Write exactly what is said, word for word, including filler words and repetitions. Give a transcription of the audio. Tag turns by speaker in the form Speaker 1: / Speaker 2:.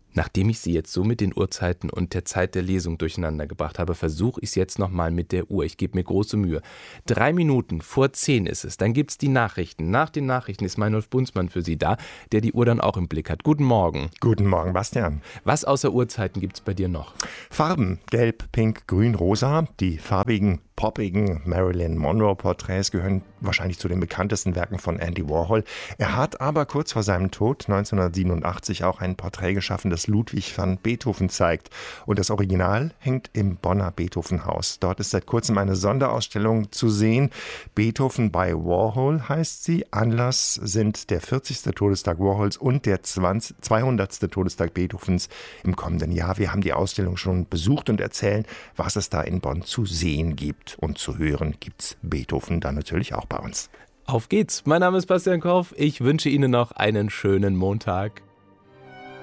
Speaker 1: Nachdem ich Sie jetzt so mit den Uhrzeiten und der Zeit der Lesung durcheinander gebracht habe, versuche ich es jetzt nochmal mit der Uhr. Ich gebe mir große Mühe. Drei Minuten vor zehn ist es. Dann gibt es die Nachrichten. Nach den Nachrichten ist Meinolf Bunzmann für Sie da, der die Uhr dann auch im Blick hat. Guten Morgen.
Speaker 2: Guten Morgen, Bastian.
Speaker 1: Was außer Uhrzeiten gibt es bei dir noch?
Speaker 2: Farben. Gelb, Pink, Grün, Rosa. Die farbigen, poppigen Marilyn Monroe-Porträts gehören wahrscheinlich zu den bekanntesten Werken von Andy Warhol. Er hat aber kurz vor seinem Tod neunzehnhundertsiebenundachtzig auch ein Porträt geschaffen, das Ludwig van Beethoven zeigt. Und das Original hängt im Bonner Beethovenhaus. Dort ist seit kurzem eine Sonderausstellung zu sehen. Beethoven bei Warhol heißt sie. Anlass sind der vierzigste Todestag Warhols und der zweihundertste Todestag Beethovens im kommenden Jahr. Wir haben die Ausstellung schon besucht und erzählen, was es da in Bonn zu sehen gibt. Und zu hören gibt's Beethoven dann natürlich auch bei uns.
Speaker 1: Auf geht's. Mein Name ist Bastian Korf. Ich wünsche Ihnen noch einen schönen Montag.